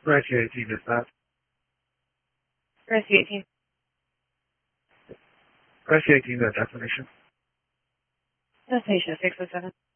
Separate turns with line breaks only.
Rescue 18 dispatch.
Rescue 18.
Rescue 18 to destination.
Destination 607.